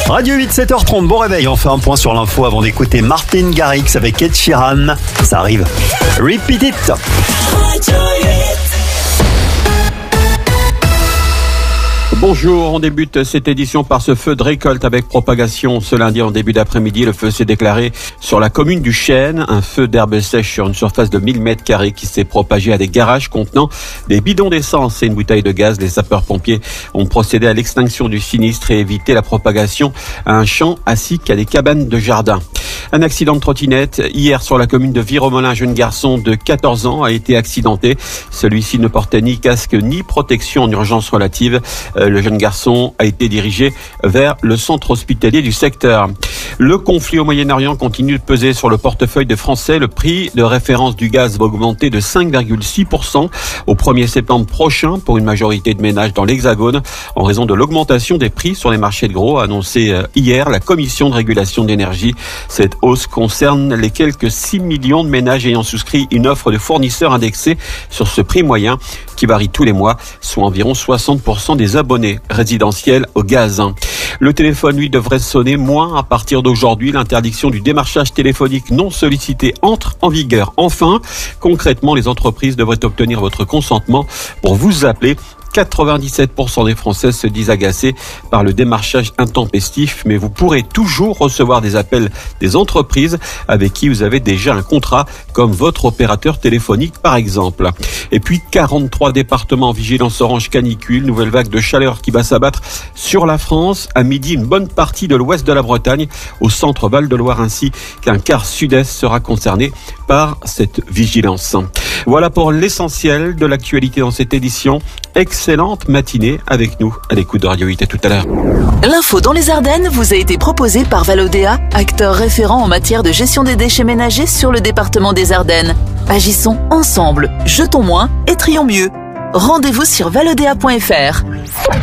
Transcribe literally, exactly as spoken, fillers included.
Radio huit, sept heures trente, bon réveil. On fait un point sur l'info avant d'écouter Martin Garrix avec Ed Sheeran. Ça arrive. Repeat it. Bonjour, on débute cette édition par ce feu de récolte avec propagation. Ce lundi en début d'après-midi, le feu s'est déclaré sur la commune du Chêne. Un feu d'herbe sèche sur une surface de mille mètres carrés qui s'est propagé à des garages contenant des bidons d'essence et une bouteille de gaz. Les sapeurs-pompiers ont procédé à l'extinction du sinistre et évité la propagation à un champ ainsi qu'à des cabanes de jardin. Un accident de trottinette hier sur la commune de Viromolin. Un jeune garçon de quatorze ans a été accidenté. Celui-ci ne portait ni casque ni protection en urgence relative. Le jeune garçon a été dirigé vers le centre hospitalier du secteur. Le conflit au Moyen-Orient continue de peser sur le portefeuille des Français. Le prix de référence du gaz va augmenter de cinq virgule six pour cent au premier septembre prochain pour une majorité de ménages dans l'Hexagone en raison de l'augmentation des prix sur les marchés de gros, a annoncé hier la Commission de régulation de l'énergie. Cette hausse concerne les quelques six millions de ménages ayant souscrit une offre de fournisseurs indexée sur ce prix moyen qui varie tous les mois, soit environ soixante pour cent des abonnés résidentiels au gaz. Le téléphone, lui, devrait sonner moins à partir d'aujourd'hui. L'interdiction du démarchage téléphonique non sollicité entre en vigueur. Enfin, concrètement, les entreprises devraient obtenir votre consentement pour vous appeler. quatre-vingt-dix-sept pour cent des Français se disent agacés par le démarchage intempestif, mais vous pourrez toujours recevoir des appels des entreprises avec qui vous avez déjà un contrat, comme votre opérateur téléphonique par exemple. Et puis quarante-trois départements en vigilance orange canicule, nouvelle vague de chaleur qui va s'abattre sur la France. À midi, une bonne partie de l'ouest de la Bretagne, au centre Val-de-Loire ainsi qu'un quart sud-est sera concerné par cette vigilance. Voilà pour l'essentiel de l'actualité dans cette édition. Excellente matinée avec nous à l'écoute de Radio huit. À tout à l'heure. L'info dans les Ardennes vous a été proposée par Valodéa, acteur référent en matière de gestion des déchets ménagers sur le département des Ardennes. Agissons ensemble, jetons moins et trions mieux. Rendez-vous sur valodéa point f r.